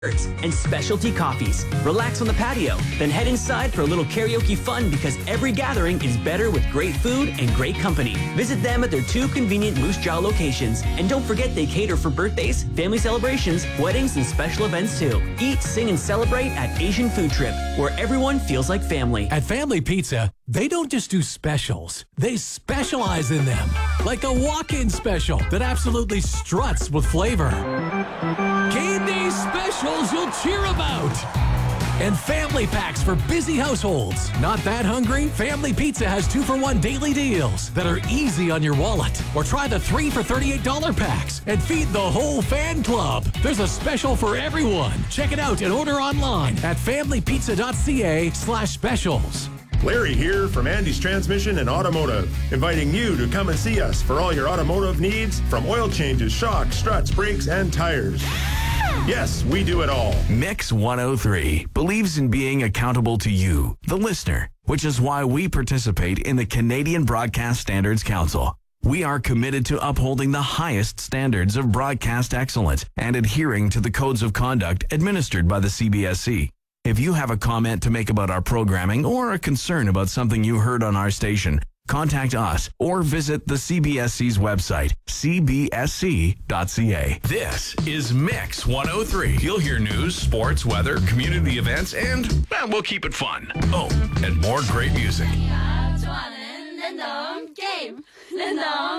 and specialty coffees. Relax on the patio, then head inside for a little karaoke fun because every gathering is better with great food and great company. Visit them at their 2 convenient Moose Jaw locations. And don't forget they cater for birthdays, family celebrations, weddings, and special events too. Eat, sing, and celebrate at Asian Food Trip, where everyone feels like family. At Family Pizza, they don't just do specials. They specialize in them. Like a walk-in special that absolutely struts with flavor. Game day specials you'll cheer about. And family packs for busy households. Not that hungry? Family Pizza has 2-for-1 daily deals that are easy on your wallet. Or try the 3 for $38 packs and feed the whole fan club. There's a special for everyone. Check it out and order online at familypizza.ca/specials. Larry here from Andy's Transmission and Automotive, inviting you to come and see us for all your automotive needs, from oil changes, shocks, struts, brakes, and tires. Yes, we do it all. Mix 103 believes in being accountable to you, the listener, which is why we participate in the Canadian Broadcast Standards Council. We are committed to upholding the highest standards of broadcast excellence and adhering to the codes of conduct administered by the CBSC. If you have a comment to make about our programming or a concern about something you heard on our station, contact us or visit the CBSC's website, cbsc.ca. This is Mix 103. You'll hear news, sports, weather, community events, and we'll keep it fun. Oh, and more great music. 좋아하는 랜덤 게임 랜덤